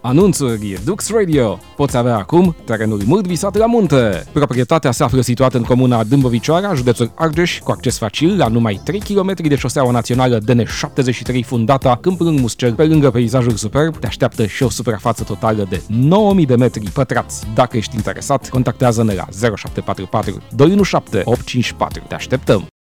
Anunțuri Dux Radio. Poți avea acum terenuri mult visate la munte. Proprietatea se află situată în comuna Dâmbovicioara, județul Argeș, cu acces facil la numai 3 km de șoseaua națională DN73 Fundata, Câmpul Muscel, pe lângă peisajul superb. Te așteaptă și o suprafață totală de 9000 de metri pătrați. Dacă ești interesat, contactează-ne la 0744 217 854. Te așteptăm!